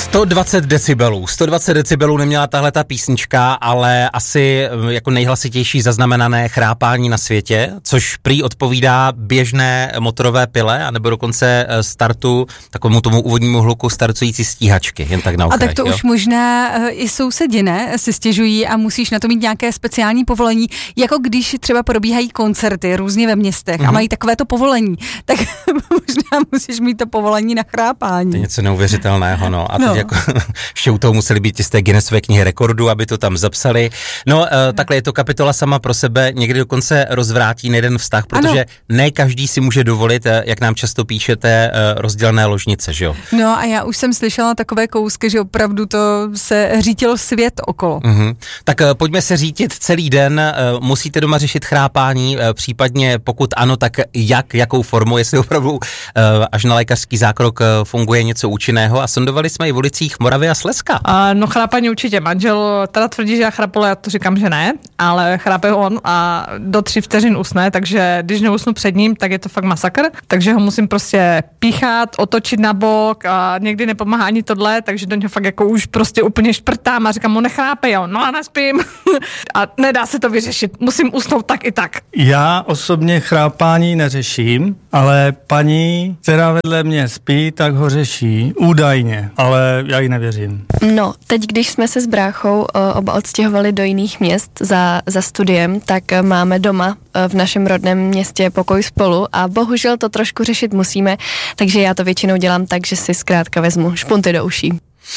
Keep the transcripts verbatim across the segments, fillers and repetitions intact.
sto dvacet decibelů. sto dvacet decibelů neměla tahle ta písnička, ale asi jako nejhlasitější zaznamenané chrápání na světě, což prý odpovídá běžné motorové pile, anebo dokonce startu, takovému tomu úvodnímu hluku startující stíhačky, jen tak na okraj. A tak to jo? Už možná i sousedi, ne, si stěžují a musíš na to mít nějaké speciální povolení, jako když třeba probíhají koncerty různě ve městech mm-hmm. a mají takovéto povolení, tak možná musíš mít to povolení na chrápání. To je něco neuvěřitelného, no. A teď no. jako ještě u toho museli být z té Guinnessové knihy rekordů, aby to tam zapsali. No, uh, takhle je to kapitola sama pro sebe, někdy dokonce rozvrátí jeden vztah, protože ano. ne každý si může dovolit, jak nám často píšete, uh, rozdělené ložnice, že jo? No a já už jsem slyšela takové kousky, že opravdu to se řítil svět okolo. Uh-huh. Tak uh, pojďme se řítit celý den, uh, musíte doma řešit chrápání, uh, případně pokud ano, tak jak, jakou formou, jestli opravdu uh, až na lékařský zákrok uh, funguje něco účinného, a sondovali jsme i v ulicích Moravy a Slezska. Uh, no chrápání určitě. Manžel teda tvrdí, že já chrápala, já to říkám, že ne, ale chrápe on a do tří vteřin usne, takže když neusnu před ním, tak je to fakt masakr, takže ho musím prostě píchat, otočit na bok a někdy nepomáhá ani tohle, takže do něho fakt jako už prostě úplně šprtám a říkám, on nechrápe, jo, no a nespím a nedá se to vyřešit, musím usnout tak i tak. Já osobně chrápání neřeším, ale paní, která vedle mě spí, tak ho řeší, údajně, ale já jí nevěřím. No, teď, když jsme se s bráchou oba odstěhovali do jiných měst za, za studiem, tak máme doma v našem rodném městě pokoj spolu a bohužel to trošku řešit musíme, takže já to většinou dělám tak, že si zkrátka vezmu špunty do uší.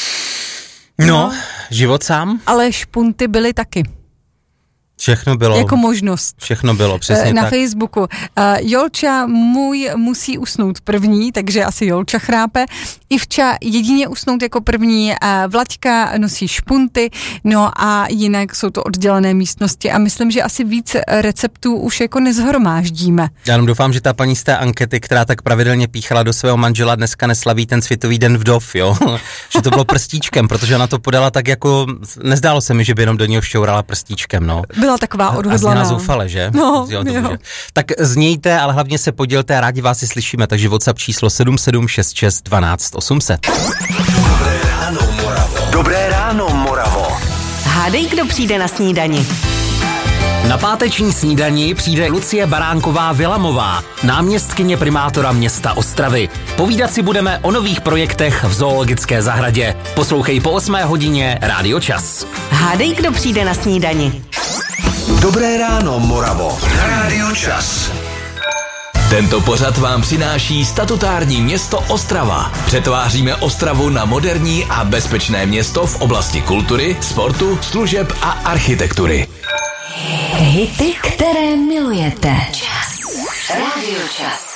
No, no. Život sám? Ale špunty byly taky. Všechno bylo. Jako možnost. Všechno bylo, přesně Na tak. Facebooku. Uh, Jolča můj musí usnout první, takže asi Jolča chrápe. Ivča jedině usnout jako první. Uh, Vlaďka nosí špunty, no a jinak jsou to oddělené místnosti a myslím, že asi víc receptů už jako nezhromáždíme. Já jenom doufám, že ta paní z té ankety, která tak pravidelně píchala do svého manžela, dneska neslaví ten světový den vdov, jo? Že to bylo prstíčkem, protože ona to podala tak jako, nezdálo se mi, že by jenom do něho šťourala prstíčkem, no. Byla taková odhodlaná. A zněla zoufale, že? No, jo, jo. Může. Tak znějte, ale hlavně se podělte a rádi vás si slyšíme, takže WhatsApp číslo sedm sedm šest šest dvanáct osm set. Dobré ráno, Moravo. Dobré ráno, Moravo. Hádej, kdo přijde na snídani. Na páteční snídani přijde Lucie Baránková-Vilamová, náměstkyně primátora města Ostravy. Povídat si budeme o nových projektech v zoologické zahradě. Poslouchej po osmé hodině Rádio Čas. Hádej, kdo přijde na snídani. Dobré ráno, Moravo. Na Rádio Čas. Tento pořad vám přináší statutární město Ostrava. Přetváříme Ostravu na moderní a bezpečné město v oblasti kultury, sportu, služeb a architektury. Hity, které milujete. Čas. Rádio Čas.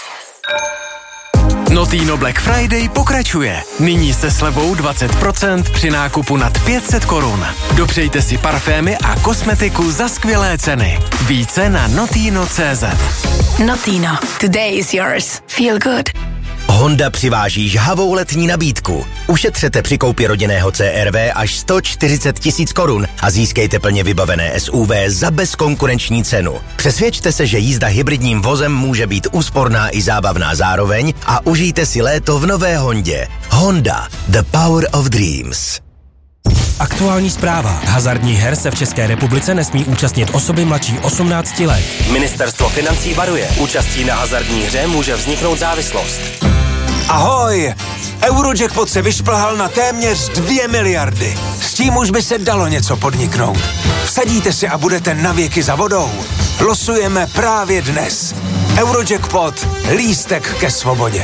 Notino Black Friday pokračuje. Nyní se slevou dvacet procent při nákupu nad pět set korun. Dopřejte si parfémy a kosmetiku za skvělé ceny. Více na notino tečka cé zet. Notino. Today is yours. Feel good. Honda přiváží žhavou letní nabídku. Ušetřete při koupi rodinného C R V až sto čtyřicet tisíc korun a získejte plně vybavené S U V za bezkonkurenční cenu. Přesvědčte se, že jízda hybridním vozem může být úsporná i zábavná zároveň a užijte si léto v nové Hondě. Honda. The power of dreams. Aktuální zpráva. Hazardních her se v České republice nesmí účastnit osoby mladší osmnácti let. Ministerstvo financí varuje. Účastí na hazardní hře může vzniknout závislost. Ahoj! Eurojackpot se vyšplhal na téměř dvě miliardy. S tím už by se dalo něco podniknout. Vsadíte si a budete navěky za vodou. Losujeme právě dnes. Eurojackpot. Lístek ke svobodě.